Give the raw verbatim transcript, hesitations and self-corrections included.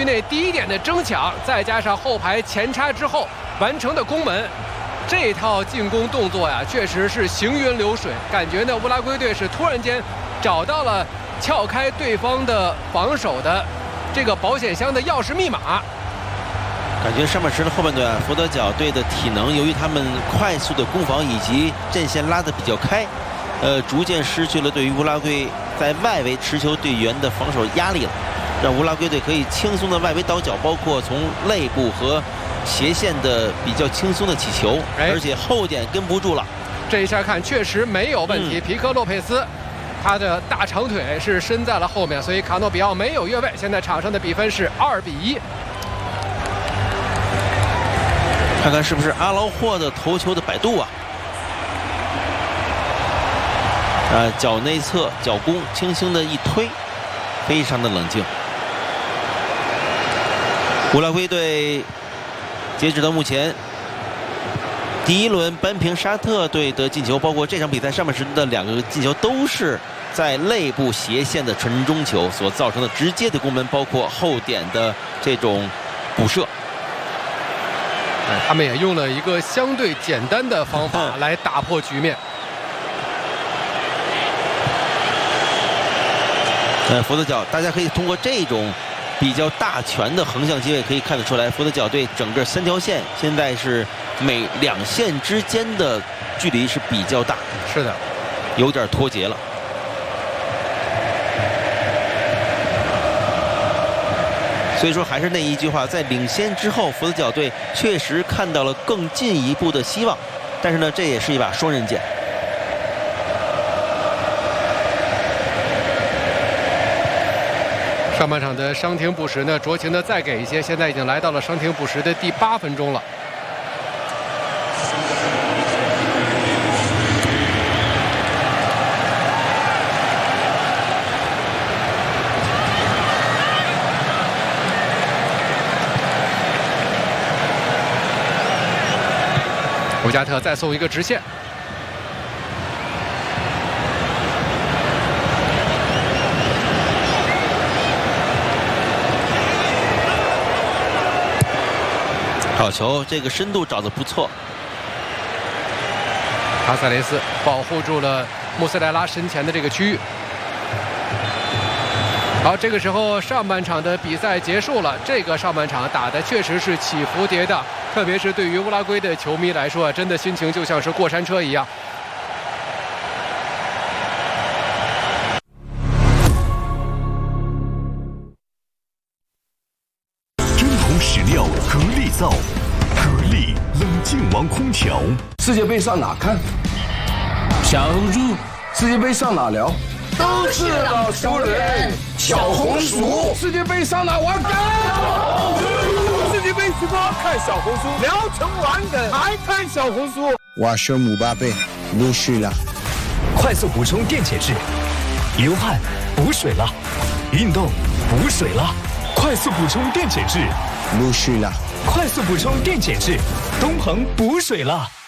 区内第一点的争抢，再加上后排前插之后完成的攻门，这套进攻动作呀，确实是行云流水。感觉呢，乌拉圭队是突然间找到了撬开对方的防守的这个保险箱的钥匙密码。 感觉上半时的后半段，佛得角队的体能，由于他们快速的攻防以及阵线拉得比较开，呃，逐渐失去了对于乌拉圭在外围持球队员的防守压力了，让乌拉圭队可以轻松的外围倒脚，包括从肋部和斜线的比较轻松的起球，而且后点跟不住了。 这一下看确实没有问题，嗯、皮科洛佩斯。他的大长腿是伸在了后面，所以卡诺比奥没有越位。现在场上的比分是二比一。 看看是不是阿劳霍的头球的摆渡啊？呃，脚内侧脚弓轻轻的一推，非常的冷静。乌拉圭队截止到目前，第一轮扳平沙特队的进球，包括这场比赛上半时的两个进球都是在肋部斜线的传中球所造成的直接的攻门，包括后点的这种补射。 他们也用了一个相对简单的方法来打破局面。 呃，佛得角，大家可以通过这种比较大拳的横向机位可以看得出来，佛得角队整个三条线现在是每两线之间的距离是比较大， 是的， 有点脱节了。所以说还是那一句话，在领先之后，佛得角队确实看到了更进一步的希望，但是呢，这也是一把双刃剑。 上半场的伤停补时呢，酌情的再给一些，现在已经来到了伤停补时的第八分钟了。博加特再送一个直线， 好球，这个深度找得不错。 卡塞雷斯保护住了穆斯莱拉身前的这个区域。好，这个时候上半场的比赛结束了。这个上半场打的确实是起伏跌宕，特别是对于乌拉圭的球迷来说，真的心情就像是过山车一样。 真空史料格力造，格力冷静王空调。 世界杯上哪看？ 小红书。 世界杯上哪聊？ 都是老熟人，小红书。 世界杯上哪玩梗？ 世界杯直播看小红书，聊成玩梗还看小红书。 我是姆巴佩，不是了。 快速补充电解质，流汗补水了，运动补水了，快速补充电解质， 不是了。 快速补充电解质，东鹏补水了。